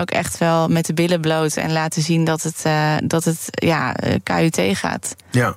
ook echt wel met de billen bloot en laten zien dat het KUT gaat. Ja.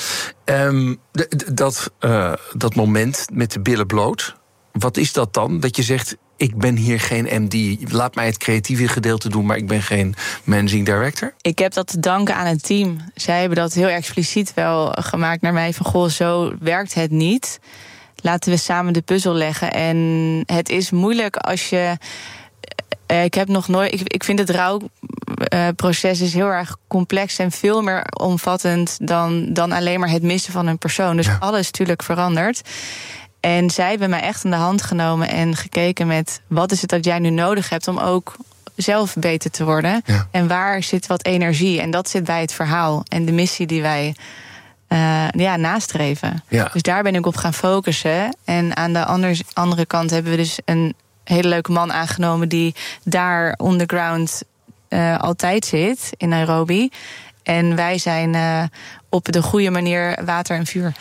Dat moment met de billen bloot, wat is dat dan? Dat je zegt, ik ben hier geen MD, laat mij het creatieve gedeelte doen, maar ik ben geen managing director? Ik heb dat te danken aan het team. Zij hebben dat heel expliciet wel gemaakt naar mij van, goh, zo werkt het niet. Laten we samen de puzzel leggen. En het is moeilijk als je... Ik heb nog nooit. Ik vind het rouwproces is heel erg complex en veel meer omvattend dan alleen maar het missen van een persoon. Dus alles natuurlijk verandert. En zij hebben mij echt aan de hand genomen en gekeken met wat is het dat jij nu nodig hebt om ook zelf beter te worden. Ja. En waar zit wat energie? En dat zit bij het verhaal en de missie die wij nastreven. Ja. Dus daar ben ik op gaan focussen. En aan de andere kant hebben we dus een hele leuke man aangenomen die daar on the ground altijd zit in Nairobi. En wij zijn op de goede manier water en vuur.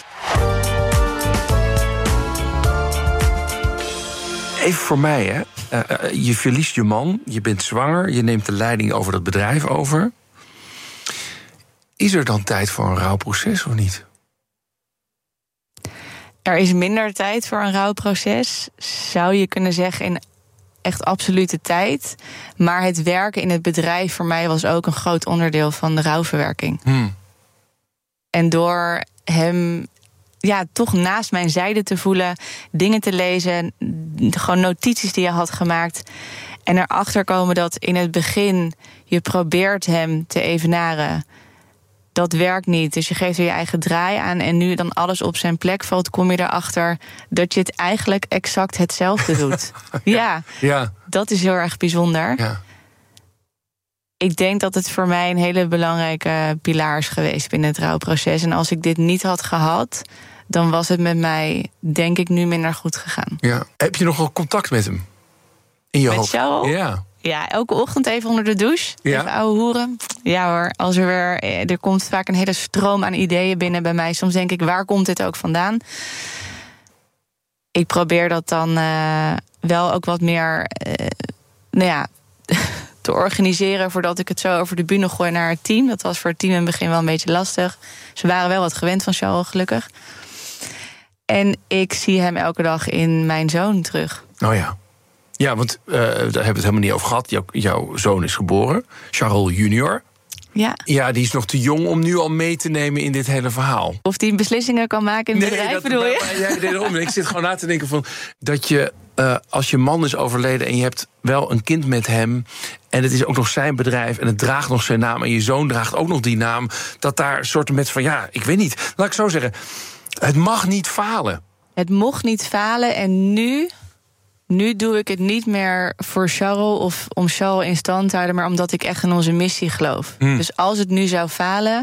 Even voor mij, hè. Je verliest je man, je bent zwanger, je neemt de leiding over dat bedrijf over. Is er dan tijd voor een rouwproces of niet? Er is minder tijd voor een rouwproces, zou je kunnen zeggen, in echt absolute tijd. Maar het werken in het bedrijf voor mij was ook een groot onderdeel van de rouwverwerking. En door hem toch naast mijn zijde te voelen, dingen te lezen, gewoon notities die je had gemaakt, en erachter komen dat in het begin je probeert hem te evenaren. Dat werkt niet, dus je geeft er je eigen draai aan en nu dan alles op zijn plek valt, kom je erachter dat je het eigenlijk exact hetzelfde doet. Ja, dat is heel erg bijzonder. Ja. Ik denk dat het voor mij een hele belangrijke pilaar is geweest binnen het rouwproces. En als ik dit niet had gehad, dan was het met mij, denk ik, nu minder goed gegaan. Ja. Heb je nog wel contact met hem? In je hoofd? Ja. Ja, elke ochtend even onder de douche. Ja. Even ouwe hoeren. Ja hoor, er komt vaak een hele stroom aan ideeën binnen bij mij. Soms denk ik, waar komt dit ook vandaan? Ik probeer dat dan wel ook wat meer te organiseren voordat ik het zo over de bühne gooi naar het team. Dat was voor het team in het begin wel een beetje lastig. Ze waren wel wat gewend van Charles, gelukkig. En ik zie hem elke dag in mijn zoon terug. Oh ja. Ja, want daar hebben we het helemaal niet over gehad. Jouw zoon is geboren, Charles junior. Ja. Ja, die is nog te jong om nu al mee te nemen in dit hele verhaal. Of die beslissingen kan maken in het bedrijf, bedoel je? Ja, daarom. Ik zit gewoon na te denken van dat je, als je man is overleden en je hebt wel een kind met hem, en het is ook nog zijn bedrijf en het draagt nog zijn naam en je zoon draagt ook nog die naam, dat daar soorten met van, ik weet niet. Laat ik zo zeggen, het mag niet falen. Het mocht niet falen en nu doe ik het niet meer voor Charles of om Charles in stand te houden, maar omdat ik echt in onze missie geloof. Dus als het nu zou falen,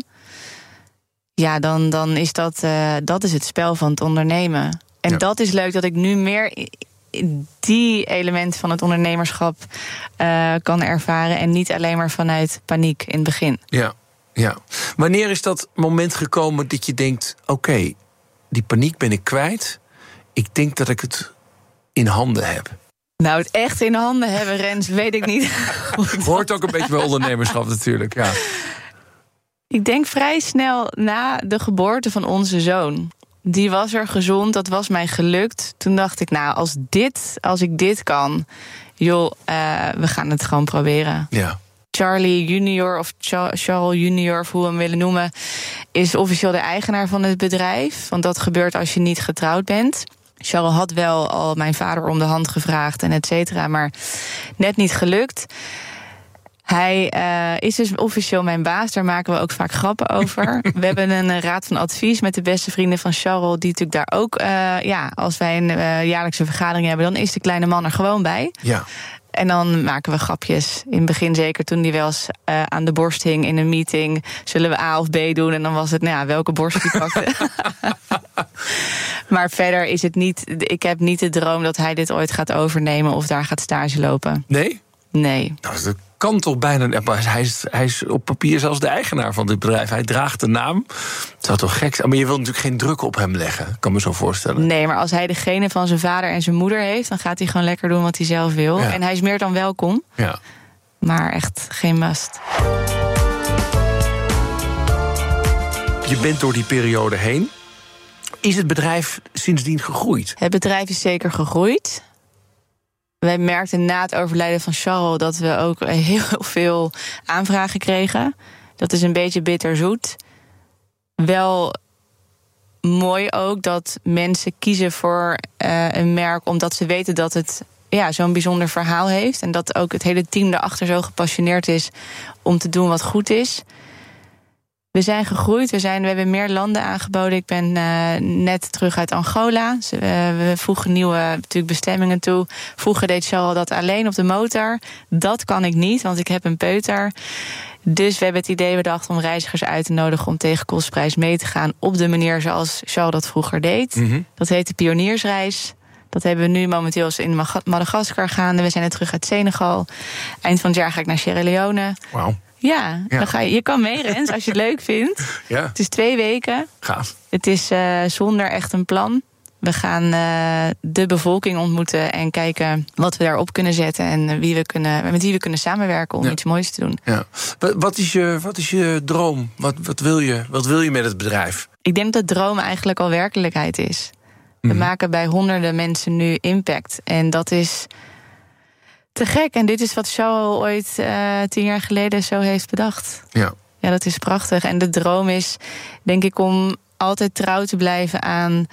dan is dat is het spel van het ondernemen. En dat is leuk dat ik nu meer die elementen van het ondernemerschap kan ervaren en niet alleen maar vanuit paniek in het begin. Ja. Wanneer is dat moment gekomen dat je denkt, oké, die paniek ben ik kwijt. Ik denk dat ik het in handen heb? Nou, het echt in handen hebben, Rens, weet ik niet. Hoort ook een beetje bij ondernemerschap natuurlijk, ja. Ik denk vrij snel na de geboorte van onze zoon. Die was er gezond, dat was mij gelukt. Toen dacht ik, als ik dit kan, we gaan het gewoon proberen. Ja. Charlie junior of Charles junior, of hoe we hem willen noemen, is officieel de eigenaar van het bedrijf. Want dat gebeurt als je niet getrouwd bent. Charles had wel al mijn vader om de hand gevraagd en et cetera, maar net niet gelukt. Hij is dus officieel mijn baas, daar maken we ook vaak grappen over. We hebben een raad van advies met de beste vrienden van Charles, die natuurlijk daar ook, als wij een jaarlijkse vergadering hebben, dan is de kleine man er gewoon bij. Ja. En dan maken we grapjes. In het begin zeker, toen hij wel eens aan de borst hing in een meeting. Zullen we A of B doen? En dan was het, welke borst die pakte. Maar verder is het niet, ik heb niet de droom dat hij dit ooit gaat overnemen of daar gaat stage lopen. Nee? Nee. Nou, dat kan toch bijna. Hij is op papier zelfs de eigenaar van dit bedrijf. Hij draagt de naam. Het zou toch gek zijn? Maar je wilt natuurlijk geen druk op hem leggen. Ik kan me zo voorstellen. Nee, maar als hij degene van zijn vader en zijn moeder heeft, dan gaat hij gewoon lekker doen wat hij zelf wil. Ja. En hij is meer dan welkom. Ja. Maar echt geen must. Je bent door die periode heen. Is het bedrijf sindsdien gegroeid? Het bedrijf is zeker gegroeid. Wij merkten na het overlijden van Charles dat we ook heel veel aanvragen kregen. Dat is een beetje bitterzoet. Wel mooi ook dat mensen kiezen voor een merk omdat ze weten dat het zo'n bijzonder verhaal heeft. En dat ook het hele team daarachter zo gepassioneerd is om te doen wat goed is. We zijn gegroeid, we hebben meer landen aangeboden. Ik ben net terug uit Angola. We voegen nieuwe natuurlijk bestemmingen toe. Vroeger deed Charles dat alleen op de motor. Dat kan ik niet, want ik heb een peuter. Dus we hebben het idee bedacht om reizigers uit te nodigen om tegen kostprijs mee te gaan op de manier zoals Charles dat vroeger deed. Mm-hmm. Dat heet de pioniersreis. Dat hebben we nu momenteel in Madagaskar gaande. We zijn net terug uit Senegal. Eind van het jaar ga ik naar Sierra Leone. Wauw. Ja, dan je kan mee, Rens, als je het leuk vindt. Ja. Het is 2 weken. Gaaf. Het is zonder echt een plan. We gaan de bevolking ontmoeten en kijken wat we daarop kunnen zetten en met wie we kunnen samenwerken om iets moois te doen. Ja. Wat is je droom? Wat wil je met het bedrijf? Ik denk dat de droom eigenlijk al werkelijkheid is. We maken bij honderden mensen nu impact. En dat is te gek. En dit is wat Charles ooit 10 jaar geleden zo heeft bedacht. Ja, dat is prachtig. En de droom is, denk ik, om altijd trouw te blijven aan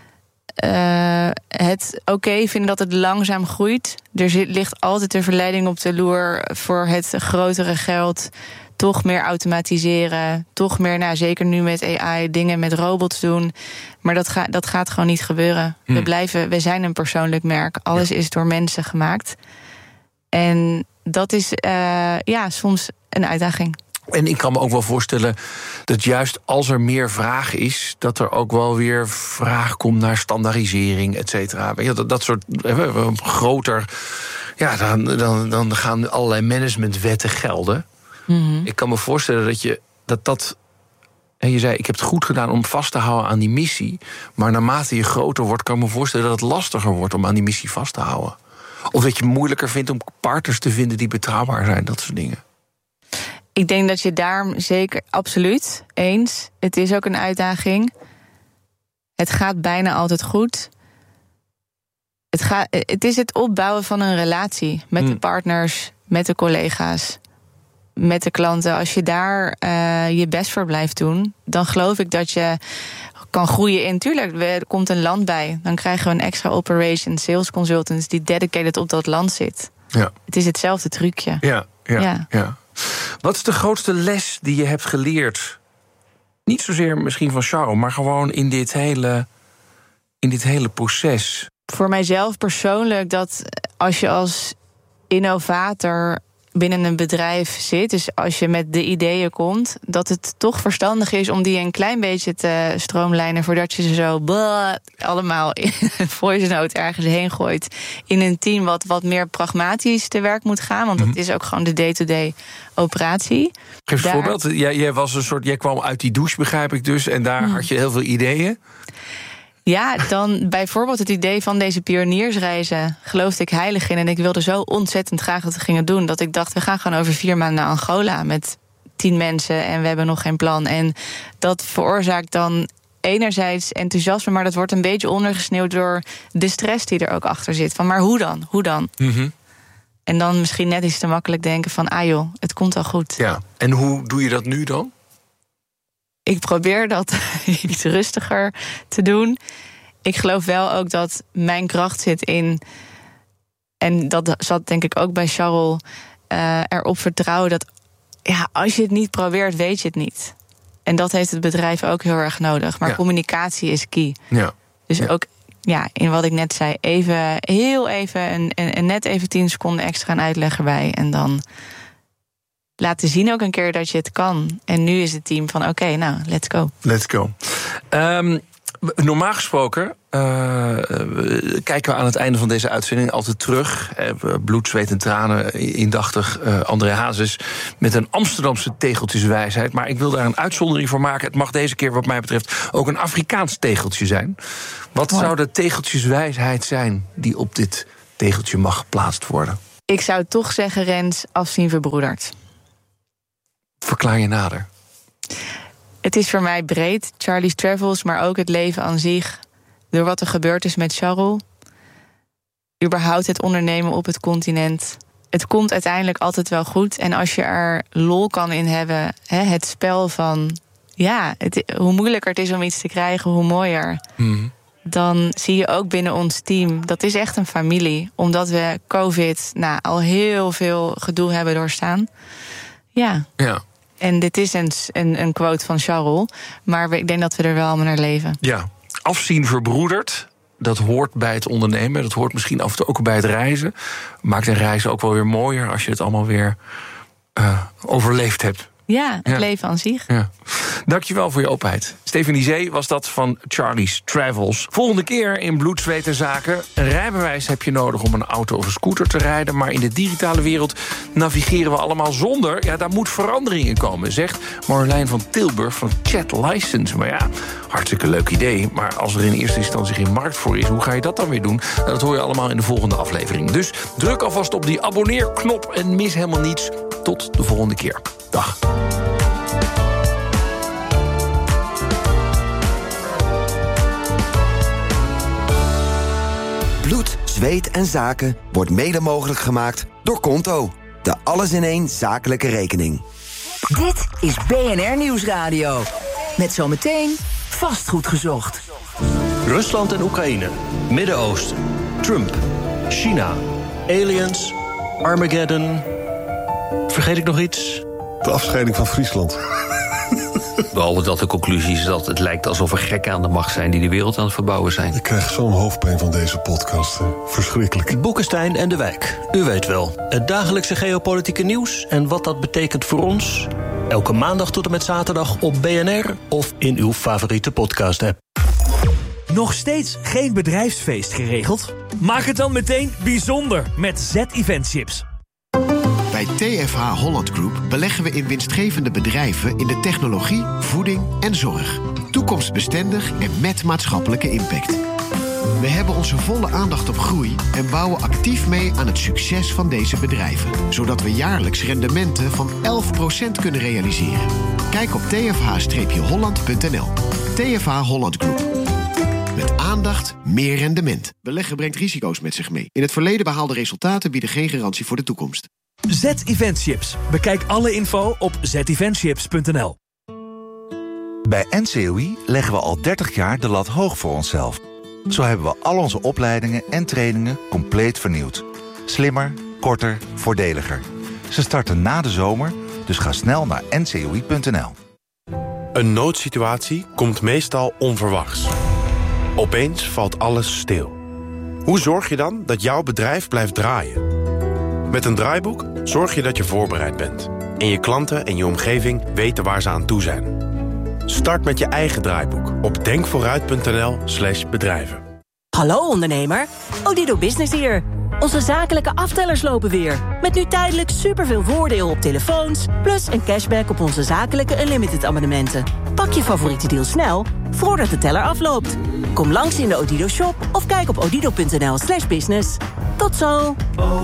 het oké vinden dat het langzaam groeit. Ligt altijd de verleiding op de loer voor het grotere geld. Toch meer automatiseren. Toch meer, zeker nu met AI, dingen met robots doen. Maar dat gaat gewoon niet gebeuren. We zijn een persoonlijk merk. Alles is door mensen gemaakt. En dat is soms een uitdaging. En ik kan me ook wel voorstellen dat juist als er meer vraag is, dat er ook wel weer vraag komt naar standaardisering, et cetera. Dat soort groter. Ja, dan gaan allerlei managementwetten gelden. Mm-hmm. Ik kan me voorstellen dat. En je zei, ik heb het goed gedaan om vast te houden aan die missie. Maar naarmate je groter wordt, kan ik me voorstellen dat het lastiger wordt om aan die missie vast te houden. Of dat je het moeilijker vindt om partners te vinden die betrouwbaar zijn, dat soort dingen. Ik denk dat je daar zeker absoluut eens. Het is ook een uitdaging. Het gaat bijna altijd goed. Het is het opbouwen van een relatie met de partners, met de collega's, met de klanten. Als je daar je best voor blijft doen, dan geloof ik dat je kan groeien in. Tuurlijk, er komt een land bij. Dan krijgen we een extra operation sales consultants die dedicated op dat land zit. Ja. Het is hetzelfde trucje. Ja. Wat is de grootste les die je hebt geleerd? Niet zozeer misschien van Charles, maar gewoon in dit hele proces. Voor mijzelf persoonlijk, dat als je als innovator binnen een bedrijf zit, dus als je met de ideeën komt, dat het toch verstandig is om die een klein beetje te stroomlijnen voordat je ze zo allemaal in een voice note ergens heen gooit in een team wat meer pragmatisch te werk moet gaan, want dat is ook gewoon de day-to-day operatie. Geef een voorbeeld. Jij kwam uit die douche, begrijp ik dus, en daar had je heel veel ideeën. Ja, dan bijvoorbeeld het idee van deze pioniersreizen geloofde ik heilig in. En ik wilde zo ontzettend graag dat we gingen doen, dat ik dacht, we gaan gewoon over 4 maanden naar Angola met 10 mensen en we hebben nog geen plan. En dat veroorzaakt dan enerzijds enthousiasme, maar dat wordt een beetje ondergesneeuwd door de stress die er ook achter zit. Van, maar hoe dan? Mm-hmm. En dan misschien net iets te makkelijk denken van, joh, het komt al goed. Ja. En hoe doe je dat nu dan? Ik probeer dat iets rustiger te doen. Ik geloof wel ook dat mijn kracht zit in, en dat zat denk ik ook bij Charles, erop vertrouwen dat als je het niet probeert, weet je het niet. En dat heeft het bedrijf ook heel erg nodig. Maar communicatie is key. Ja. Dus ook in wat ik net zei, heel even en net even 10 seconden extra een uitleg erbij. En dan laten zien ook een keer dat je het kan. En nu is het team van oké, let's go. Let's go. Normaal gesproken kijken we aan het einde van deze uitzending altijd terug. Bloed, zweet en tranen, indachtig André Hazes met een Amsterdamse tegeltjeswijsheid. Maar ik wil daar een uitzondering voor maken. Het mag deze keer wat mij betreft ook een Afrikaans tegeltje zijn. Wat zou de tegeltjeswijsheid zijn die op dit tegeltje mag geplaatst worden? Ik zou toch zeggen, Rens, afzien verbroederd. Verklaar je nader. Het is voor mij breed, Charlie's Travels, maar ook het leven aan zich. Door wat er gebeurd is met Charles. Überhaupt het ondernemen op het continent. Het komt uiteindelijk altijd wel goed. En als je er lol kan in hebben, het spel van... hoe moeilijker het is om iets te krijgen, hoe mooier. Dan zie je ook binnen ons team, dat is echt een familie. Omdat we COVID al heel veel gedoe hebben doorstaan. Ja. En dit is een quote van Charles. Maar ik denk dat we er wel allemaal naar leven. Ja, afzien verbroederd. Dat hoort bij het ondernemen. Dat hoort misschien af en toe ook bij het reizen. Maakt een reis ook wel weer mooier als je het allemaal weer overleefd hebt. Ja, het leven aan zich. Ja. Dankjewel voor je openheid. Stephanie Zee was dat van Charlie's Travels. Volgende keer in Bloed, Zweet en Zaken. Een rijbewijs heb je nodig om een auto of een scooter te rijden. Maar in de digitale wereld navigeren we allemaal zonder. Ja, daar moet verandering in komen, zegt Marjolein van Tilburg van Chat License. Maar ja, hartstikke leuk idee. Maar als er in eerste instantie geen markt voor is, hoe ga je dat dan weer doen? Dat hoor je allemaal in de volgende aflevering. Dus druk alvast op die abonneerknop en mis helemaal niets. Tot de volgende keer. Dag. Bloed, Zweet en Zaken wordt mede mogelijk gemaakt door Konto. De alles-in-één zakelijke rekening. Dit is BNR Nieuwsradio. Met zometeen Vastgoed gezocht. Rusland en Oekraïne, Midden-Oosten, Trump, China, aliens, Armageddon. Vergeet ik nog iets? De afscheiding van Friesland. Behalve dat de conclusie is dat het lijkt alsof er gekken aan de macht zijn die de wereld aan het verbouwen zijn. Ik krijg zo'n hoofdpijn van deze podcast. Verschrikkelijk. Boekenstein en de Wijk. U weet wel, het dagelijkse geopolitieke nieuws en wat dat betekent voor ons. Elke maandag tot en met zaterdag op BNR of in uw favoriete podcast-app. Nog steeds geen bedrijfsfeest geregeld? Maak het dan meteen bijzonder met Z-Event-chips. Bij TFH Holland Group beleggen we in winstgevende bedrijven in de technologie, voeding en zorg. Toekomstbestendig en met maatschappelijke impact. We hebben onze volle aandacht op groei en bouwen actief mee aan het succes van deze bedrijven. Zodat we jaarlijks rendementen van 11% kunnen realiseren. Kijk op tfh-holland.nl. TFH Holland Group. Met aandacht, meer rendement. Beleggen brengt risico's met zich mee. In het verleden behaalde resultaten bieden geen garantie voor de toekomst. Z-Event-chips. Bekijk alle info opzeteventchips.nl. Bij NCOI leggen we al 30 jaar de lat hoog voor onszelf. Zo hebben we al onze opleidingen en trainingen compleet vernieuwd. Slimmer, korter, voordeliger. Ze starten na de zomer, dus ga snel naar ncoi.nl. Een noodsituatie komt meestal onverwachts. Opeens valt alles stil. Hoe zorg je dan dat jouw bedrijf blijft draaien? Met een draaiboek zorg je dat je voorbereid bent. En je klanten en je omgeving weten waar ze aan toe zijn. Start met je eigen draaiboek op denkvooruit.nl/bedrijven. Hallo ondernemer, Odido Business hier. Onze zakelijke aftellers lopen weer. Met nu tijdelijk superveel voordeel op telefoons, plus een cashback op onze zakelijke unlimited abonnementen. Pak je favoriete deal snel, voordat de teller afloopt. Kom langs in de Odido shop of kijk op odido.nl/business. Tot zo.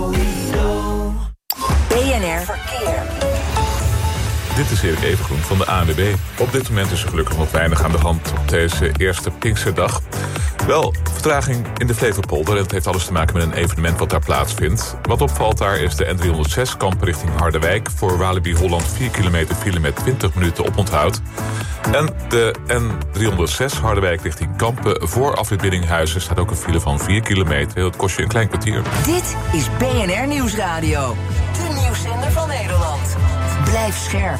BNR Verkeer. Dit is Erik Evengroen van de ANWB. Op dit moment is er gelukkig nog weinig aan de hand op deze eerste Pinksterdag. Wel, vertraging in de Flevopolder. Dat heeft alles te maken met een evenement wat daar plaatsvindt. Wat opvalt daar is de N306 Kampen richting Harderwijk. Voor Walibi Holland 4 kilometer file met 20 minuten oponthoud. En de N306 Harderwijk richting Kampen voor afrit Biddinghuizen staat ook een file van 4 kilometer. Dat kost je een klein kwartier. Dit is BNR Nieuwsradio. De nieuwszender van Nederland. Blijf scherp.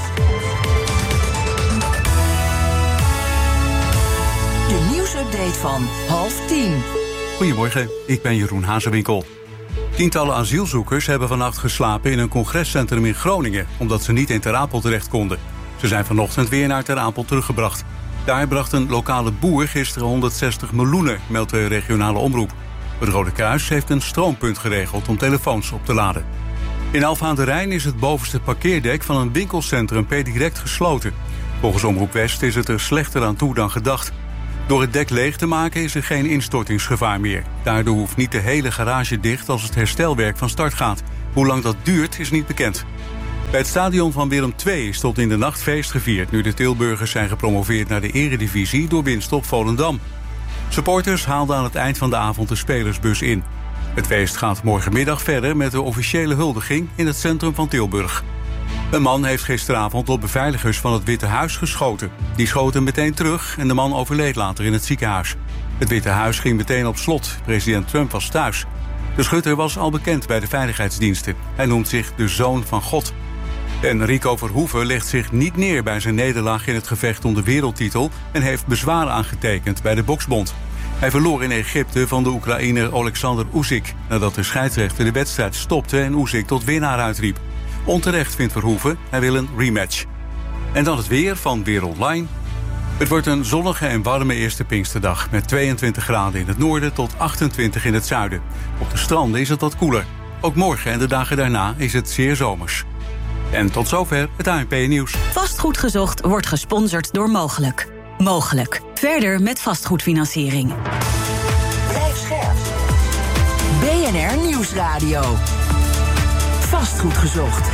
De nieuwsupdate van 9:30. Goedemorgen, ik ben Jeroen Hazewinkel. Tientallen asielzoekers hebben vannacht geslapen in een congrescentrum in Groningen, omdat ze niet in Ter Apel terecht konden. Ze zijn vanochtend weer naar Ter Apel teruggebracht. Daar bracht een lokale boer gisteren 160 meloenen, meldt de regionale omroep. Het Rode Kruis heeft een stroompunt geregeld om telefoons op te laden. In Alphen aan de Rijn is het bovenste parkeerdek van een winkelcentrum per direct gesloten. Volgens Omroep West is het er slechter aan toe dan gedacht. Door het dek leeg te maken is er geen instortingsgevaar meer. Daardoor hoeft niet de hele garage dicht als het herstelwerk van start gaat, Hoe lang dat duurt is niet bekend. Bij het stadion van Willem II is tot in de nacht feest gevierd, nu de Tilburgers zijn gepromoveerd naar de eredivisie door winst op Volendam. Supporters haalden aan het eind van de avond de spelersbus in. Het feest gaat morgenmiddag verder met de officiële huldiging in het centrum van Tilburg. Een man heeft gisteravond op beveiligers van het Witte Huis geschoten. Die schoten meteen terug en de man overleed later in het ziekenhuis. Het Witte Huis ging meteen op slot. President Trump was thuis. De schutter was al bekend bij de veiligheidsdiensten. Hij noemt zich de Zoon van God. En Rico Verhoeven legt zich niet neer bij zijn nederlaag in het gevecht om de wereldtitel en heeft bezwaar aangetekend bij de Boksbond. Hij verloor in Egypte van de Oekraïner Alexander Usyk nadat de scheidsrechter de wedstrijd stopte en Usyk tot winnaar uitriep. Onterecht vindt Verhoeven, hij wil een rematch. En dan het weer van Weer Online. Het wordt een zonnige en warme eerste Pinksterdag met 22 graden in het noorden tot 28 in het zuiden. Op de stranden is het wat koeler. Ook morgen en de dagen daarna is het zeer zomers. En tot zover het ANP-nieuws. Vastgoed gezocht wordt gesponsord door Mogelijk. Mogelijk. Verder met vastgoedfinanciering. Blijf scherp. BNR Nieuwsradio. Vastgoed gezocht.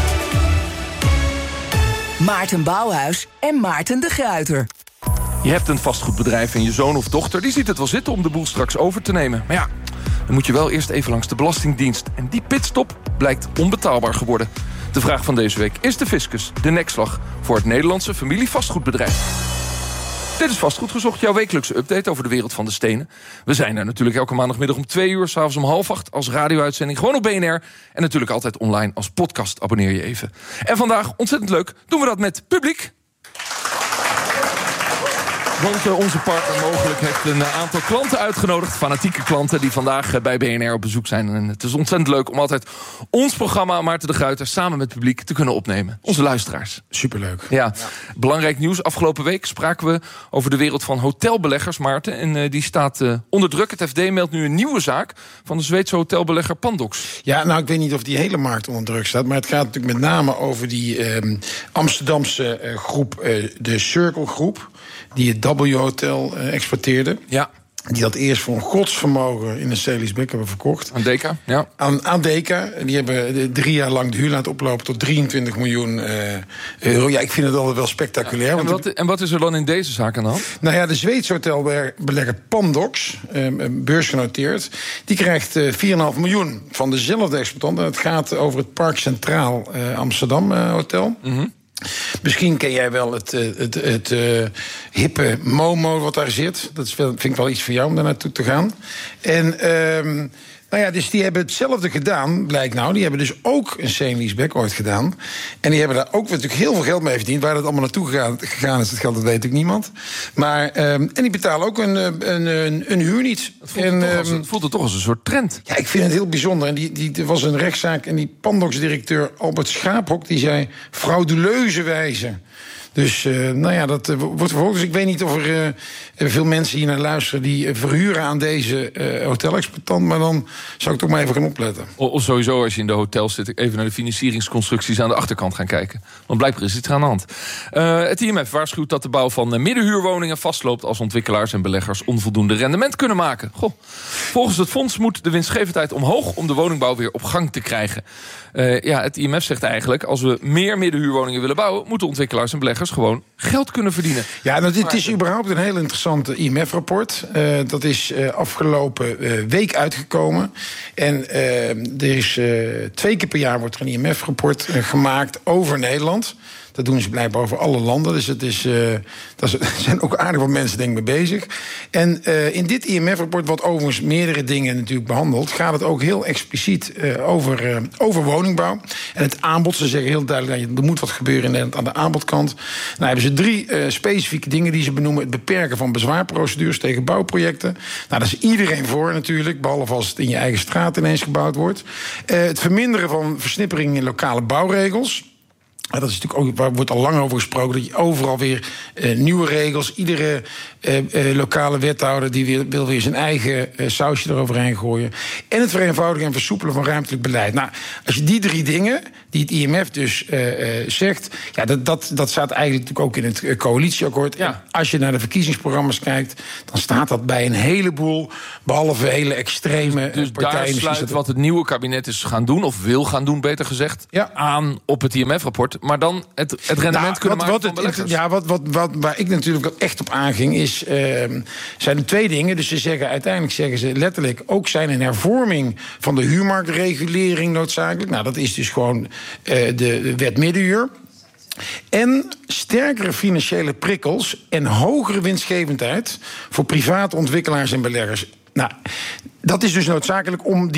Maarten Bouwhuis en Maarten de Gruyter. Je hebt een vastgoedbedrijf en je zoon of dochter die ziet het wel zitten om de boel straks over te nemen. Maar ja, dan moet je wel eerst even langs de Belastingdienst. En die pitstop blijkt onbetaalbaar geworden. De vraag van deze week: is de fiscus de nekslag voor het Nederlandse familievastgoedbedrijf? Dit is Vastgoed Gezocht, jouw wekelijkse update over de wereld van de stenen. We zijn er natuurlijk elke maandagmiddag om 2 uur, 's avonds om 7:30 als radio-uitzending, gewoon op BNR. En natuurlijk altijd online als podcast, abonneer je even. En vandaag, ontzettend leuk, doen we dat met publiek. Want onze partner Mogelijk heeft een aantal klanten uitgenodigd. Fanatieke klanten die vandaag bij BNR op bezoek zijn. En het is ontzettend leuk om altijd ons programma Maarten de Gruyter samen met het publiek te kunnen opnemen. Onze luisteraars. Superleuk. Ja, belangrijk nieuws. Afgelopen week spraken we over de wereld van hotelbeleggers, Maarten. En die staat onder druk. Het FD meldt nu een nieuwe zaak van de Zweedse hotelbelegger Pandox. Ja, nou, ik weet niet of die hele markt onder druk staat. Maar het gaat natuurlijk met name over die Amsterdamse groep, de Circle Groep, die het W-hotel exporteerde. Ja. Die dat eerst voor een godsvermogen in een sale-leaseback hebben verkocht. Aan Deka, ja. Aan Deka. Die hebben 3 jaar lang de huur laten oplopen tot 23 miljoen euro. Ja, ik vind het altijd wel spectaculair. Ja, en wat is er dan in deze zaak aan de hand? Nou ja, de Zweedse hotelbelegger Pandox, beursgenoteerd, die krijgt 4,5 miljoen van dezelfde exploitant. En het gaat over het Park Centraal Amsterdam Hotel. Mm-hmm. Misschien ken jij wel het hippe Momo wat daar zit. Dat vind ik wel iets voor jou om daar naartoe te gaan. En nou ja, dus die hebben hetzelfde gedaan, blijkt nou. Die hebben dus ook een sale-leaseback ooit gedaan. En die hebben daar ook natuurlijk heel veel geld mee verdiend. Waar dat allemaal naartoe gegaan is, dat geld, dat weet ook niemand. Maar, en die betalen ook een huur niet. Het voelt toch als een soort trend. Ja, ik vind het heel bijzonder. En er was een rechtszaak en die Pandox-directeur Albert Schaaphok, die zei frauduleuze wijze. Dus nou ja, dat wordt vervolgd. Dus ik weet niet of er veel mensen hier naar luisteren die verhuren aan deze hotelexploitant. Maar dan zou ik toch maar even gaan opletten. Of sowieso als je in de hotel zit, even naar de financieringsconstructies aan de achterkant gaan kijken. Want blijkbaar is iets aan de hand. Het IMF waarschuwt dat de bouw van middenhuurwoningen vastloopt als ontwikkelaars en beleggers onvoldoende rendement kunnen maken. Goh. Volgens het fonds moet de winstgevendheid omhoog om de woningbouw weer op gang te krijgen. Ja, het IMF zegt eigenlijk, als we meer middenhuurwoningen willen bouwen, moeten ontwikkelaars en beleggers gewoon geld kunnen verdienen. Ja, nou, dit is überhaupt een heel interessante IMF-rapport. Dat is afgelopen week uitgekomen. En er is 2 keer per jaar wordt er een IMF-rapport gemaakt over Nederland. Dat doen ze blijkbaar over alle landen. Dus het is, er zijn ook aardig wat mensen denk ik mee bezig. En in dit IMF-rapport, wat overigens meerdere dingen natuurlijk behandelt, gaat het ook heel expliciet over woningbouw. En het aanbod, ze zeggen heel duidelijk, er moet wat gebeuren in Nederland aan de aanbodkant. Nou hebben ze 3 specifieke dingen die ze benoemen. Het beperken van bezwaarprocedures tegen bouwprojecten. Nou, daar is iedereen voor natuurlijk, behalve als het in je eigen straat ineens gebouwd wordt. Het verminderen van versnippering in lokale bouwregels. Dat is natuurlijk ook, waar wordt al lang over gesproken, dat je overal weer nieuwe regels. Iedere lokale wethouder die wil weer zijn eigen sausje eroverheen gooien. En het vereenvoudigen en versoepelen van ruimtelijk beleid. Nou, als je die 3 dingen, die het IMF dus zegt, ja, dat staat eigenlijk natuurlijk ook in het coalitieakkoord. Ja. Als je naar de verkiezingsprogramma's kijkt, dan staat dat bij een heleboel, behalve hele extreme dus partijen. Daar sluit wat het nieuwe kabinet is gaan doen, of wil gaan doen, beter gezegd, aan op het IMF-rapport. Maar dan het rendement kunnen maken van beleggers. Waar ik natuurlijk echt op aanging is, zijn er 2 dingen. Dus uiteindelijk zeggen ze letterlijk, ook zijn een hervorming van de huurmarktregulering noodzakelijk. Nou, dat is dus gewoon de wet middenhuur. En sterkere financiële prikkels en hogere winstgevendheid voor private ontwikkelaars en beleggers. Nou, dat is dus noodzakelijk om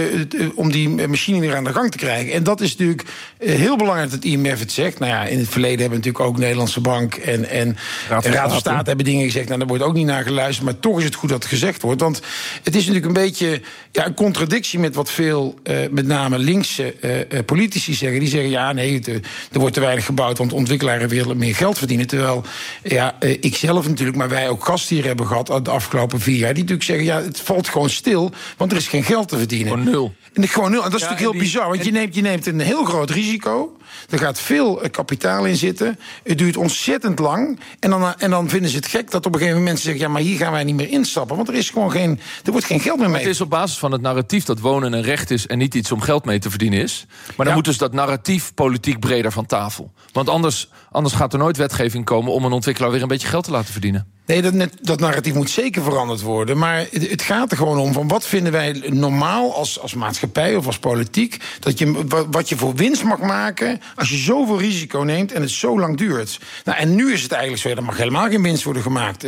die machine weer aan de gang te krijgen. En dat is natuurlijk heel belangrijk dat het IMF het zegt. Nou ja, in het verleden hebben natuurlijk ook Nederlandse Bank en Raad van State hebben dingen gezegd. Nou, daar wordt ook niet naar geluisterd, maar toch is het goed dat het gezegd wordt. Want het is natuurlijk een beetje een contradictie met wat veel, met name linkse politici zeggen. Die zeggen, ja, nee, er wordt te weinig gebouwd, want ontwikkelaren willen meer geld verdienen. Terwijl, ik zelf natuurlijk, maar wij ook gasten hier hebben gehad de afgelopen 4 jaar, die natuurlijk zeggen, ja, het valt gewoon stil, want er is geen geld te verdienen. Gewoon nul. Gewoon nul. En dat is natuurlijk heel bizar, want je neemt een heel groot risico. Er gaat veel kapitaal in zitten. Het duurt ontzettend lang. En dan vinden ze het gek dat op een gegeven moment zeggen, ja, maar hier gaan wij niet meer instappen, want er wordt geen geld meer mee. Het is op basis van het narratief dat wonen een recht is en niet iets om geld mee te verdienen is. Maar dan moet dus dat narratief politiek breder van tafel. Want anders gaat er nooit wetgeving komen om een ontwikkelaar weer een beetje geld te laten verdienen. Nee, dat narratief moet zeker veranderd worden. Maar het gaat er gewoon om van wat vinden wij normaal als maatschappij of als politiek, wat je voor winst mag maken als je zoveel risico neemt en het zo lang duurt. Nou, en nu is het eigenlijk zo, er mag helemaal geen winst worden gemaakt.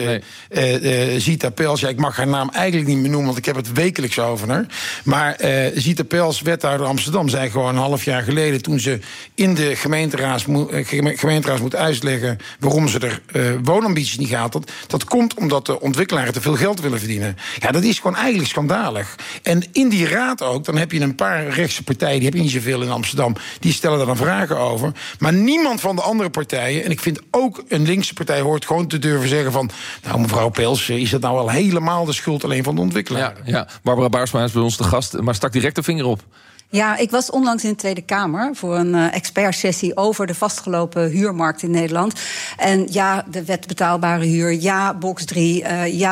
Zita Pels, ik mag haar naam eigenlijk niet meer noemen, want ik heb het wekelijks over haar. Maar Zita Pels, wethouder Amsterdam, zei gewoon een half jaar geleden, toen ze in de gemeenteraad moet uitleggen waarom ze er woonambities niet gehaald had. Dat komt omdat de ontwikkelaren te veel geld willen verdienen. Ja, dat is gewoon eigenlijk schandalig. En in die raad ook, dan heb je een paar rechtse partijen, die heb je niet zoveel in Amsterdam, die stellen daar dan vragen over. Maar niemand van de andere partijen, en ik vind ook een linkse partij hoort gewoon te durven zeggen van, nou, mevrouw Pels, is dat nou wel helemaal de schuld alleen van de ontwikkelaar? Ja. Barbara Baarsma is bij ons de gast, maar stak direct de vinger op. Ja, ik was onlangs in de Tweede Kamer voor een expertsessie over de vastgelopen huurmarkt in Nederland. En ja, de wet betaalbare huur, ja, box 3,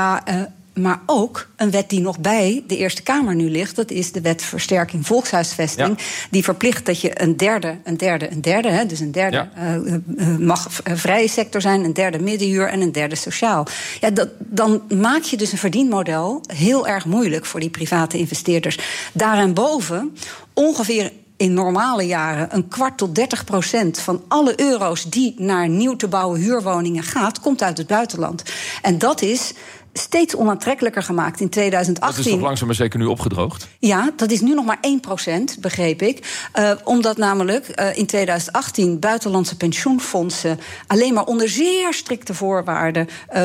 maar ook een wet die nog bij de Eerste Kamer nu ligt. Dat is de wet versterking volkshuisvesting. Ja. Die verplicht dat je een derde, dus een derde mag vrije sector zijn, een derde middenhuur en een derde sociaal. Ja, dan maak je dus een verdienmodel heel erg moeilijk voor die private investeerders. Daarboven ongeveer in normale jaren 20% tot 30% van alle euro's die naar nieuw te bouwen huurwoningen gaat, komt uit het buitenland. En dat is steeds onaantrekkelijker gemaakt in 2018. Dat is toch langzaam maar zeker nu opgedroogd? Ja, dat is nu nog maar 1%, begreep ik. Omdat namelijk in 2018 buitenlandse pensioenfondsen alleen maar onder zeer strikte voorwaarden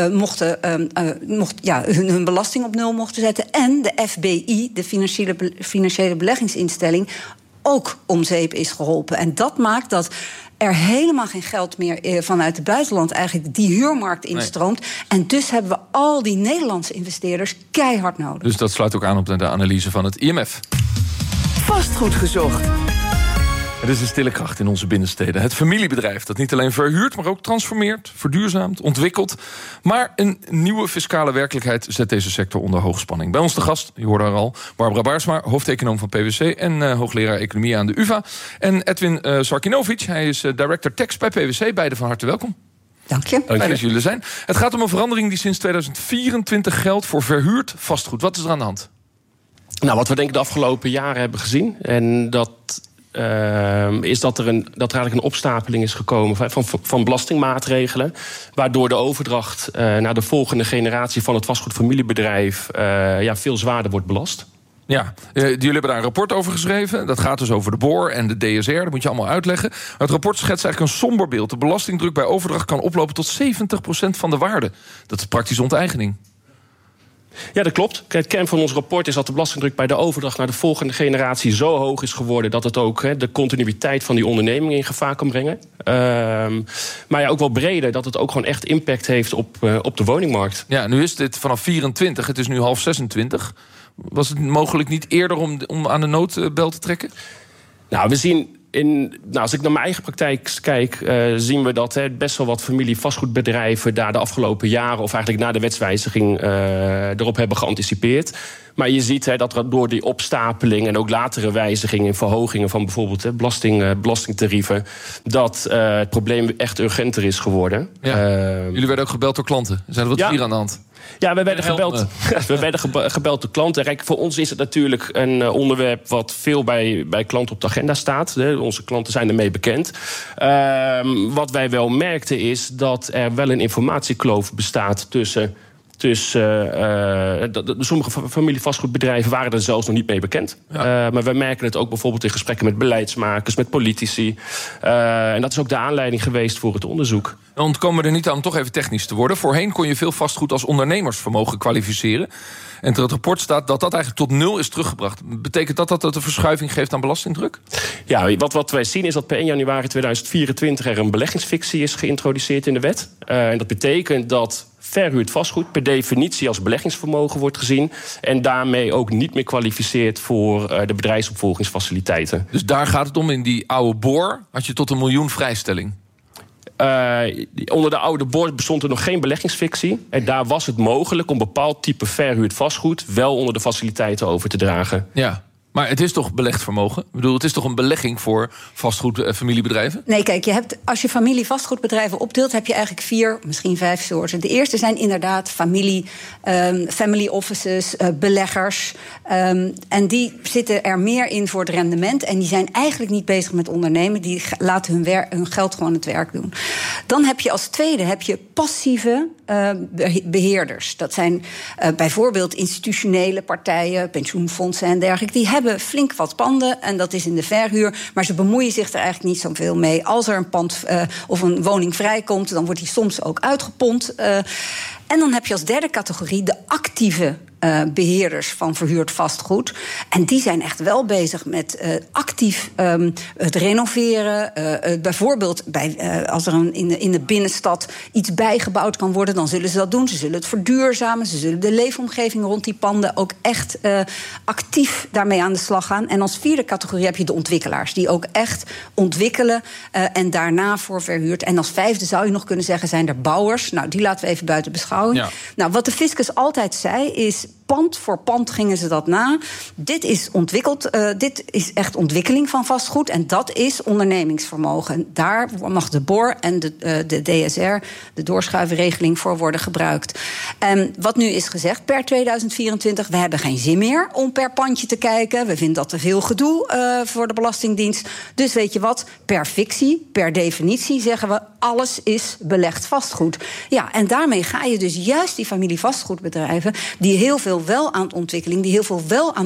hun belasting op nul mochten zetten. En de FBI, de financiële beleggingsinstelling, ook om zeep is geholpen. En dat maakt dat er helemaal geen geld meer vanuit het buitenland eigenlijk die huurmarkt instroomt. Nee. En dus hebben we al die Nederlandse investeerders keihard nodig. Dus dat sluit ook aan op de analyse van het IMF. Vastgoed gezocht. Het is een stille kracht in onze binnensteden. Het familiebedrijf dat niet alleen verhuurt, maar ook transformeert, verduurzaamt, ontwikkelt. Maar een nieuwe fiscale werkelijkheid zet deze sector onder hoogspanning. Bij ons de gast, je hoorde haar al, Barbara Baarsma, hoofdeconoom van PwC en hoogleraar economie aan de UvA. En Edwin Sarkinovic, hij is director tax bij PwC. Beiden van harte welkom. Dank je. Dank dat jullie er zijn. Het gaat om een verandering die sinds 2024 geldt voor verhuurd vastgoed. Wat is er aan de hand? Nou, wat we denk ik de afgelopen jaren hebben gezien, en dat is dat er eigenlijk een opstapeling is gekomen van belastingmaatregelen, waardoor de overdracht naar de volgende generatie van het vastgoedfamiliebedrijf veel zwaarder wordt belast. Ja, jullie hebben daar een rapport over geschreven. Dat gaat dus over de BOR en de DSR. Dat moet je allemaal uitleggen. Het rapport schetst eigenlijk een somber beeld. De belastingdruk bij overdracht kan oplopen tot 70% van de waarde. Dat is praktisch onteigening. Ja, dat klopt. Het kern van ons rapport is dat de belastingdruk bij de overdracht naar de volgende generatie zo hoog is geworden dat het ook de continuïteit van die onderneming in gevaar kan brengen. Maar ja, ook wel breder, dat het ook gewoon echt impact heeft op de woningmarkt. Ja, nu is dit vanaf 24, het is nu 25:30. Was het mogelijk niet eerder om aan de noodbel te trekken? Nou, we zien als ik naar mijn eigen praktijk kijk, zien we dat best wel wat familie-vastgoedbedrijven daar de afgelopen jaren, of eigenlijk na de wetswijziging, erop hebben geanticipeerd. Maar je ziet dat er door die opstapeling en ook latere wijzigingen en verhogingen van bijvoorbeeld belastingtarieven, dat het probleem echt urgenter is geworden. Ja. Jullie werden ook gebeld door klanten. Zijn er wat hier aan de hand? Ja, we werden gebeld door klanten. Kijk, voor ons is het natuurlijk een onderwerp wat veel bij klanten op de agenda staat. Onze klanten zijn ermee bekend. Wat wij wel merkten is dat er wel een informatiekloof bestaat tussen sommige familievastgoedbedrijven waren er zelfs nog niet mee bekend. Ja. Maar we merken het ook bijvoorbeeld in gesprekken met beleidsmakers, met politici. En dat is ook de aanleiding geweest voor het onderzoek. Dan ontkomen we er niet aan om toch even technisch te worden. Voorheen kon je veel vastgoed als ondernemersvermogen kwalificeren. En in het rapport staat dat eigenlijk tot 0 is teruggebracht. Betekent dat een verschuiving geeft aan belastingdruk? Ja, wat wij zien is dat per 1 januari 2024 er een beleggingsfictie is geïntroduceerd in de wet. En dat betekent dat verhuurd vastgoed per definitie als beleggingsvermogen wordt gezien en daarmee ook niet meer kwalificeert voor de bedrijfsopvolgingsfaciliteiten. Dus daar gaat het om. In die oude BOR had je tot 1 miljoen vrijstelling. Onder de oude BOR bestond er nog geen beleggingsfictie. En daar was het mogelijk om bepaald type verhuurd vastgoed wel onder de faciliteiten over te dragen. Ja. Maar het is toch belegd vermogen? Ik bedoel, het is toch een belegging voor vastgoedfamiliebedrijven? Nee, kijk, als je familie-vastgoedbedrijven opdeelt, heb je eigenlijk 4, misschien 5 soorten. De eerste zijn inderdaad family offices, beleggers. En die zitten er meer in voor het rendement. En die zijn eigenlijk niet bezig met ondernemen. Die laten hun geld gewoon het werk doen. Dan heb je als tweede passieve beheerders. Dat zijn bijvoorbeeld institutionele partijen, pensioenfondsen en dergelijke. Die hebben flink wat panden en dat is in de verhuur. Maar ze bemoeien zich er eigenlijk niet zoveel mee. Als er een pand of een woning vrijkomt, dan wordt die soms ook uitgepompt. En dan heb je als derde categorie de actieve beheerders van verhuurd vastgoed. En die zijn echt wel bezig met actief het renoveren. Bijvoorbeeld als er in de binnenstad iets bijgebouwd kan worden, dan zullen ze dat doen. Ze zullen het verduurzamen. Ze zullen de leefomgeving rond die panden ook echt actief daarmee aan de slag gaan. En als vierde categorie heb je de ontwikkelaars, die ook echt ontwikkelen en daarna voor verhuurd. En als vijfde zou je nog kunnen zeggen, zijn er bouwers. Nou, die laten we even buiten beschouwing. Ja. Nou, wat de fiscus altijd zei is, pand voor pand gingen ze dat na. Dit is ontwikkeld. Dit is echt ontwikkeling van vastgoed. En dat is ondernemingsvermogen. En daar mag de BOR en de DSR, de doorschuivenregeling, voor worden gebruikt. En wat nu is gezegd per 2024, we hebben geen zin meer om per pandje te kijken. We vinden dat te veel gedoe voor de Belastingdienst. Dus weet je wat, per fictie, per definitie zeggen we, alles is belegd vastgoed. Ja, en daarmee ga je dus juist die familie vastgoedbedrijven, die heel veel wel aan ontwikkeling, die heel veel wel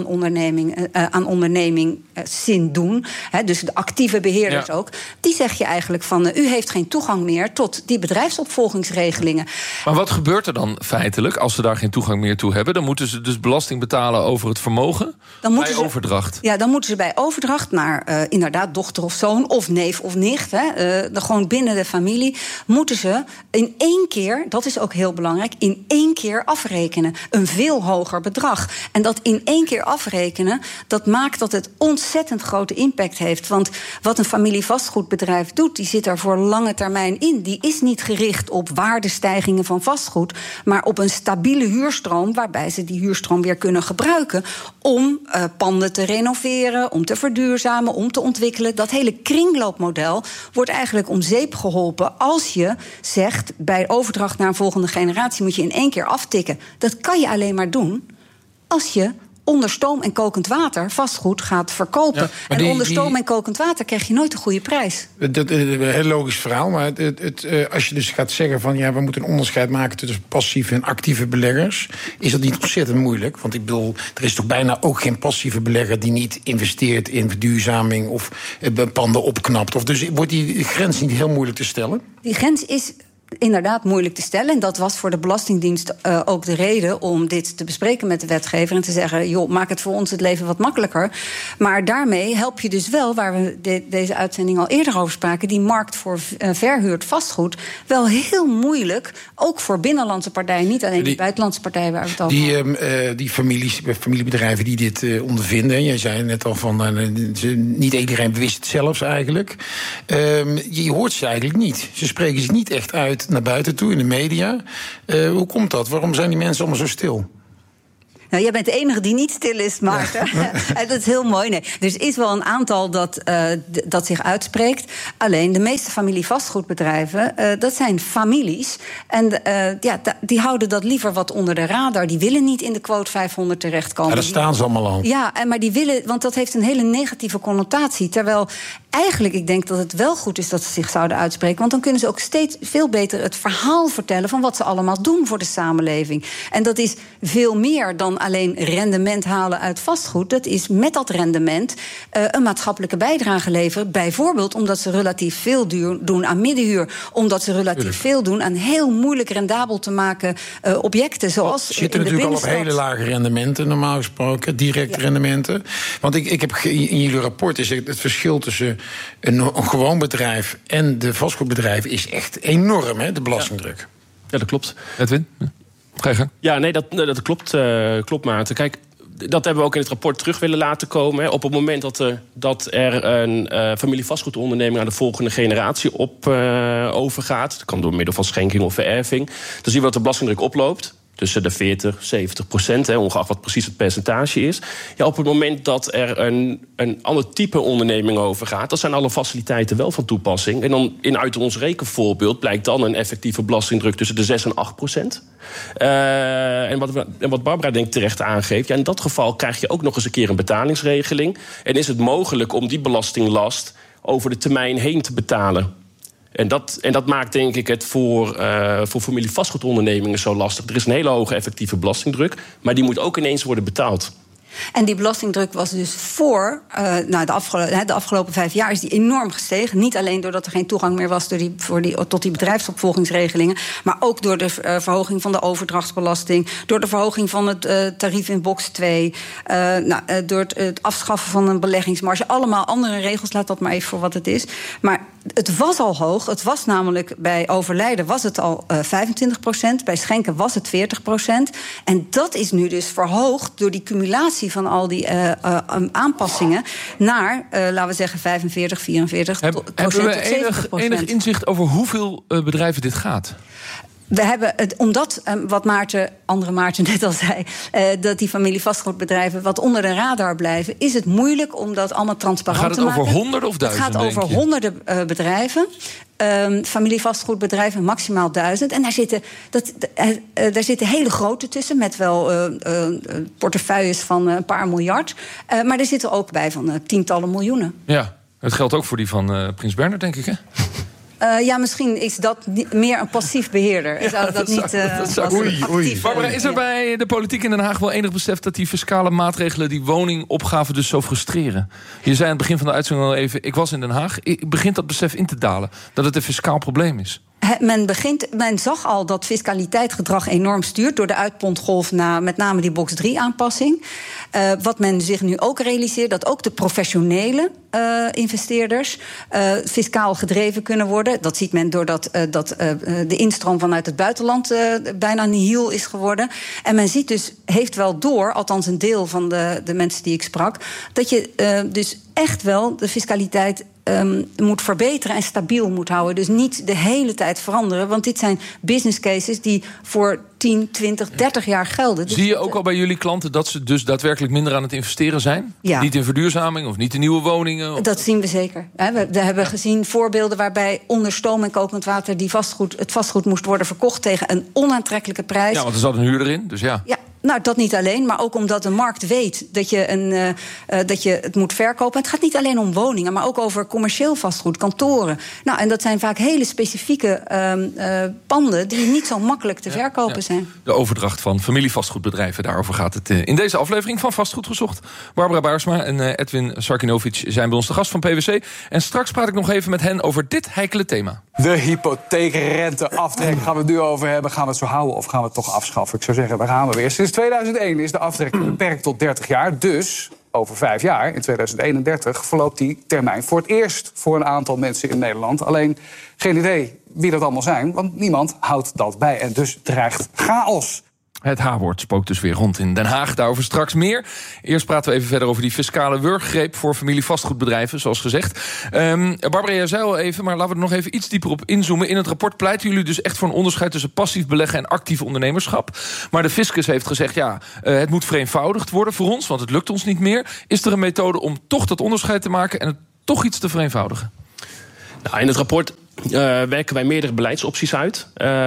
aan ondernemingszin doen, dus de actieve beheerders ook, die zeg je eigenlijk van, u heeft geen toegang meer tot die bedrijfsopvolgingsregelingen. Maar wat gebeurt er dan feitelijk als ze daar geen toegang meer toe hebben? Dan moeten ze dus belasting betalen over het vermogen bij overdracht. Ja, dan moeten ze bij overdracht naar inderdaad dochter of zoon of neef of nicht, gewoon binnen de familie, moeten ze in 1 keer, dat is ook heel belangrijk, in 1 keer afrekenen. Een veel hoger bedrag. En dat in 1 keer afrekenen, dat maakt dat het ontzettend grote impact heeft. Want wat een familie-vastgoedbedrijf doet, die zit er voor lange termijn in. Die is niet gericht op waardestijgingen van vastgoed, maar op een stabiele huurstroom, waarbij ze die huurstroom weer kunnen gebruiken om panden te renoveren, om te verduurzamen, om te ontwikkelen. Dat hele kringloopmodel wordt eigenlijk om zeep geholpen als je zegt, bij overdracht naar een volgende generatie moet je in 1 keer aftikken. Dat kan je alleen maar doen als je onder stoom en kokend water vastgoed gaat verkopen. Ja, en onder stoom en kokend water krijg je nooit een goede prijs. Dat is een heel logisch verhaal. Maar als je dus gaat zeggen van, ja, we moeten een onderscheid maken tussen passieve en actieve beleggers, is dat niet ontzettend moeilijk. Want ik bedoel, er is toch bijna ook geen passieve belegger die niet investeert in verduurzaming of panden opknapt. Dus wordt die grens niet heel moeilijk te stellen? Die grens is inderdaad moeilijk te stellen. En dat was voor de Belastingdienst ook de reden om dit te bespreken met de wetgever en te zeggen, joh, maak het voor ons het leven wat makkelijker. Maar daarmee help je dus wel, waar we deze uitzending al eerder over spraken, die markt voor verhuurd vastgoed wel heel moeilijk, ook voor binnenlandse partijen, niet alleen die buitenlandse partijen waar we het over hebben. Die familiebedrijven die dit ondervinden, jij zei net al van, niet iedereen wist het zelfs eigenlijk. Je hoort ze eigenlijk niet. Ze spreken zich niet echt uit naar buiten toe, in de media. Hoe komt dat? Waarom zijn die mensen allemaal zo stil? Nou, jij bent de enige die niet stil is, Maarten. Dat is heel mooi. Nee, er is wel een aantal dat zich uitspreekt. Alleen de meeste familievastgoedbedrijven, dat zijn families. En die houden dat liever wat onder de radar. Die willen niet in de quote 500 terechtkomen. Ja, daar staan ze allemaal al. Ja, maar die willen, want dat heeft een hele negatieve connotatie. Terwijl eigenlijk, ik denk dat het wel goed is dat ze zich zouden uitspreken. Want dan kunnen ze ook steeds veel beter het verhaal vertellen van wat ze allemaal doen voor de samenleving. En dat is veel meer dan alleen rendement halen uit vastgoed. Dat is met dat rendement een maatschappelijke bijdrage leveren. Bijvoorbeeld omdat ze relatief veel doen aan middenhuur. Omdat ze relatief veel doen aan heel moeilijk rendabel te maken objecten. Zoals zitten natuurlijk al op hele lage rendementen, normaal gesproken. Directe rendementen. Want ik heb in jullie rapport is het verschil tussen een gewoon bedrijf en de vastgoedbedrijven is echt enorm, hè, de belastingdruk. Ja, dat klopt. Edwin? Ga je gang? Ja, nee, dat klopt, Maarten. Kijk, dat hebben we ook in het rapport terug willen laten komen. Hè. Op het moment dat er een familievastgoedonderneming aan de volgende generatie overgaat, dat kan door middel van schenking of vererving, dan zien we dat de belastingdruk oploopt. Tussen de 40-70%, ongeacht wat precies het percentage is. Ja, op het moment dat er een ander type onderneming overgaat, dan zijn alle faciliteiten wel van toepassing. En dan uit ons rekenvoorbeeld blijkt dan een effectieve belastingdruk tussen de 6 en 8%. En wat Barbara denk ik terecht aangeeft, ja, in dat geval krijg je ook nog eens een keer een betalingsregeling. En is het mogelijk om die belastinglast over de termijn heen te betalen. En dat maakt denk ik het voor familievastgoedondernemingen zo lastig. Er is een hele hoge effectieve belastingdruk, maar die moet ook ineens worden betaald. En die belastingdruk was dus de afgelopen 5 jaar is die enorm gestegen. Niet alleen doordat er geen toegang meer was tot die bedrijfsopvolgingsregelingen, maar ook door de verhoging van de overdrachtsbelasting, door de verhoging van het tarief in box 2, door het afschaffen van een beleggingsmarge. Allemaal andere regels, laat dat maar even voor wat het is. Maar het was al hoog. Het was namelijk bij overlijden was het al 25%. Bij schenken was het 40%. En dat is nu dus verhoogd door die cumulatie van al die aanpassingen naar, laten we zeggen, 45, 44%. Hebben we enig inzicht over hoeveel bedrijven dit gaat? We hebben het, omdat, wat andere Maarten net al zei, dat die familievastgoedbedrijven wat onder de radar blijven, is het moeilijk om dat allemaal transparant te maken. Gaat het over honderden of duizenden? Het gaat over honderden bedrijven. Familievastgoedbedrijven, maximaal 1000. En daar zitten hele grote tussen, met wel portefeuilles van een paar miljard. Maar er zitten ook bij van tientallen miljoenen. Ja, het geldt ook voor die van Prins Bernhard, denk ik, hè? Misschien is dat meer een passief beheerder. Barbara, is er bij de politiek in Den Haag wel enig besef dat die fiscale maatregelen die woningopgave dus zo frustreren? Je zei aan het begin van de uitzending al even, ik was in Den Haag. Begint dat besef in te dalen dat het een fiscaal probleem is? Men zag al dat fiscaliteitsgedrag enorm stuurt door de uitpontgolf na met name die box 3-aanpassing. Wat men zich nu ook realiseert, dat ook de professionele investeerders fiscaal gedreven kunnen worden. Dat ziet men doordat de instroom vanuit het buitenland bijna nihil is geworden. En men ziet dus, heeft wel door, althans een deel van de mensen die ik sprak, dat je dus echt wel de fiscaliteit moet verbeteren en stabiel moet houden. Dus niet de hele tijd veranderen. Want dit zijn business cases die voor 10, 20, 30 jaar gelden. Dus zie je ook al bij jullie klanten dat ze dus daadwerkelijk minder aan het investeren zijn? Ja. Niet in verduurzaming of niet in nieuwe woningen? Dat zien we zeker. We hebben gezien voorbeelden waarbij onder stoom en kokend water het vastgoed moest worden verkocht tegen een onaantrekkelijke prijs. Ja, want er zat een huurder in, dus ja. Nou, dat niet alleen, maar ook omdat de markt weet dat je het moet verkopen. Het gaat niet alleen om woningen, maar ook over commercieel vastgoed, kantoren. Nou, en dat zijn vaak hele specifieke panden die niet zo makkelijk te verkopen zijn. De overdracht van familievastgoedbedrijven, daarover gaat het in deze aflevering van Vastgoed Gezocht. Barbara Baarsma en Edwin Sarkinovic zijn bij ons de gast van PwC. En straks praat ik nog even met hen over dit heikele thema. De hypotheekrenteaftrek gaan we het nu over hebben. Gaan we het zo houden of gaan we het toch afschaffen? Ik zou zeggen, daar gaan we weer. Sinds 2001 is de aftrek beperkt tot 30 jaar. Dus over 5 jaar, in 2031, verloopt die termijn voor het eerst voor een aantal mensen in Nederland. Alleen geen idee wie dat allemaal zijn, want niemand houdt dat bij. En dus dreigt chaos. Het H-woord spookt dus weer rond in Den Haag. Daarover straks meer. Eerst praten we even verder over die fiscale wurggreep voor familie-vastgoedbedrijven, zoals gezegd. Barbara, jij zei al even, maar laten we er nog even iets dieper op inzoomen. In het rapport pleiten jullie dus echt voor een onderscheid tussen passief beleggen en actief ondernemerschap. Maar de fiscus heeft gezegd, het moet vereenvoudigd worden voor ons, want het lukt ons niet meer. Is er een methode om toch dat onderscheid te maken en het toch iets te vereenvoudigen? Nou, in het rapport werken wij meerdere beleidsopties uit.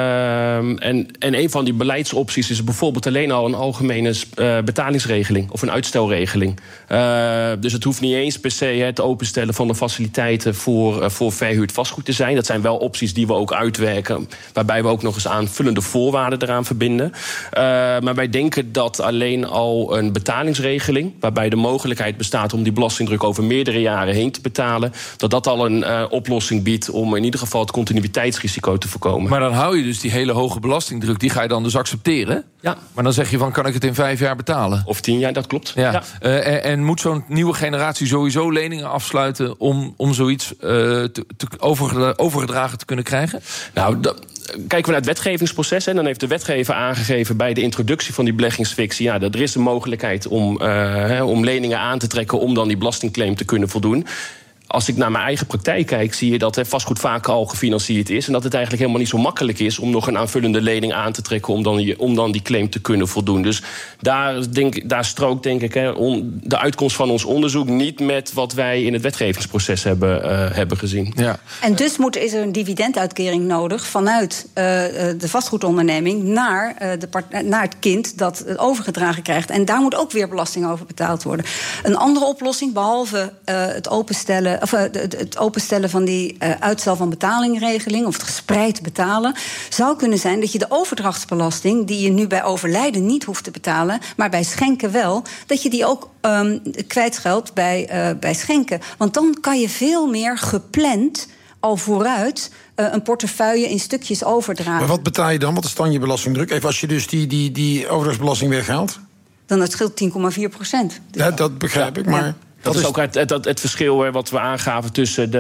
En een van die beleidsopties is bijvoorbeeld alleen al een algemene betalingsregeling of een uitstelregeling. Dus het hoeft niet eens per se het openstellen van de faciliteiten voor verhuurd vastgoed te zijn. Dat zijn wel opties die we ook uitwerken, waarbij we ook nog eens aanvullende voorwaarden eraan verbinden. Maar wij denken dat alleen al een betalingsregeling, waarbij de mogelijkheid bestaat om die belastingdruk over meerdere jaren heen te betalen, dat al een oplossing biedt om in ieder geval het continuïteitsrisico te voorkomen. Maar dan hou je dus die hele hoge belastingdruk, die ga je dan dus accepteren? Ja. Maar dan zeg je van, kan ik het in 5 jaar betalen? Of 10 jaar, dat klopt. Ja. En moet zo'n nieuwe generatie sowieso leningen afsluiten om zoiets overgedragen te kunnen krijgen? Nou, kijken we naar het wetgevingsproces, en dan heeft de wetgever aangegeven bij de introductie van die beleggingsfictie, dat er is de mogelijkheid om leningen aan te trekken om dan die belastingclaim te kunnen voldoen. Als ik naar mijn eigen praktijk kijk, zie je dat vastgoed vaak al gefinancierd is en dat het eigenlijk helemaal niet zo makkelijk is om nog een aanvullende lening aan te trekken om dan die claim te kunnen voldoen. Dus daar strookt, denk ik, de uitkomst van ons onderzoek niet met wat wij in het wetgevingsproces hebben gezien. Ja. En dus is er een dividenduitkering nodig vanuit de vastgoedonderneming naar het kind dat het overgedragen krijgt. En daar moet ook weer belasting over betaald worden. Een andere oplossing, behalve het openstellen van die uitstel van betalingregeling of het gespreid betalen, zou kunnen zijn dat je de overdrachtsbelasting, die je nu bij overlijden niet hoeft te betalen, maar bij schenken wel, dat je die ook kwijtscheldt bij schenken. Want dan kan je veel meer gepland al vooruit een portefeuille in stukjes overdragen. Maar wat betaal je dan? Wat is dan je belastingdruk? Even als je dus die overdrachtsbelasting weghaalt? Dan het scheelt 10,4%. Ja, dat begrijp ik, maar... Dat is ook het verschil wat we aangaven tussen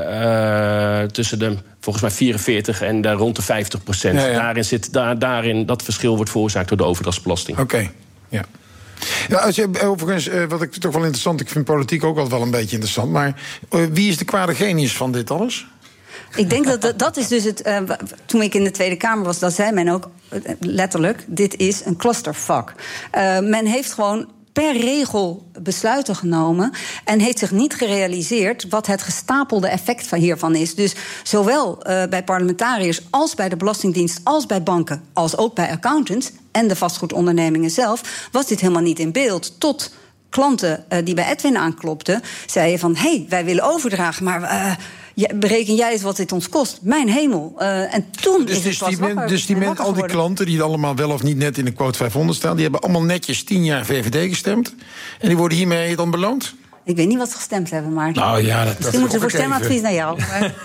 de volgens mij 44 en rond de 50%. Ja. Daarin zit dat verschil wordt veroorzaakt door de overdrachtsbelasting. Oké, ja. Ja, als je, overigens, wat ik toch wel interessant, ik vind politiek ook altijd wel een beetje interessant, maar wie is de kwade genius van dit alles? Ik denk dat is dus het. Toen ik in de Tweede Kamer was, dat zei men ook letterlijk: dit is een clusterfuck. Men heeft gewoon per regel besluiten genomen en heeft zich niet gerealiseerd wat het gestapelde effect hiervan is. Dus zowel bij parlementariërs als bij de Belastingdienst, als bij banken, als ook bij accountants en de vastgoedondernemingen zelf, was dit helemaal niet in beeld. Tot klanten die bij Edwin aanklopten, zeiden van: hey, wij willen overdragen, maar bereken jij eens wat dit ons kost? Mijn hemel. En toen is het pas wakker. Dus al die klanten die allemaal wel of niet net in de quote 500 staan, die hebben allemaal netjes 10 jaar VVD gestemd. En die worden hiermee dan beloond? Ik weet niet wat ze gestemd hebben, maar nou ja, misschien moeten ze voor stemadvies naar jou.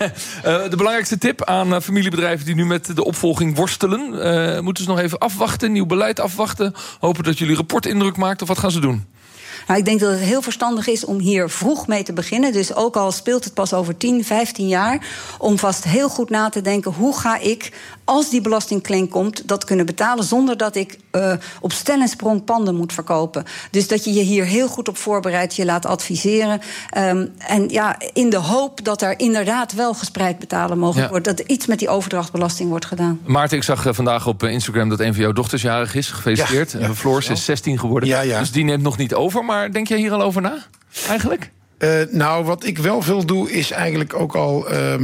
De belangrijkste tip aan familiebedrijven die nu met de opvolging worstelen, moeten ze nog even afwachten, nieuw beleid afwachten, hopen dat jullie rapport indruk maakt, of wat gaan ze doen? Nou, ik denk dat het heel verstandig is om hier vroeg mee te beginnen. Dus ook al speelt het pas over 10, 15 jaar, om vast heel goed na te denken: hoe ga ik, als die belastingclaim komt, dat kunnen betalen zonder dat ik op stel en sprong panden moet verkopen. Dus dat je je hier heel goed op voorbereidt, je laat adviseren. En in de hoop dat er inderdaad wel gespreid betalen mogelijk wordt. Dat er iets met die overdrachtbelasting wordt gedaan. Maarten, ik zag vandaag op Instagram dat een van jouw dochters jarig is. Gefeliciteerd. Ja. Floor is 16 geworden. Ja. Dus die neemt nog niet over. Maar denk jij hier al over na, eigenlijk? Nou, wat ik wel veel doe, is eigenlijk ook al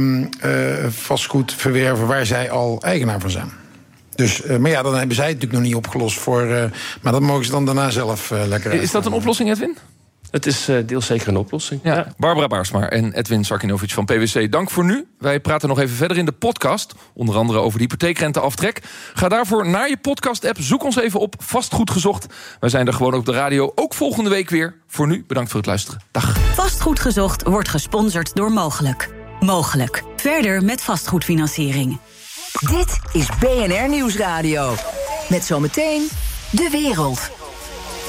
vastgoed verwerven waar zij al eigenaar van zijn. Dus, maar ja, dan hebben zij het natuurlijk nog niet opgelost voor. Maar dat mogen ze dan daarna zelf lekker. Is dat een oplossing, Edwin? Het is deels zeker een oplossing. Ja. Barbara Baarsma en Edwin Sarkinovic van PwC, dank voor nu. Wij praten nog even verder in de podcast, onder andere over de hypotheekrenteaftrek. Ga daarvoor naar je podcast-app, zoek ons even op, Vastgoed Gezocht. Wij zijn er gewoon op de radio, ook volgende week weer. Voor nu, bedankt voor het luisteren. Dag. Vastgoed Gezocht wordt gesponsord door Mogelijk. Mogelijk. Verder met vastgoedfinanciering. Dit is BNR Nieuwsradio. Met zometeen De Wereld.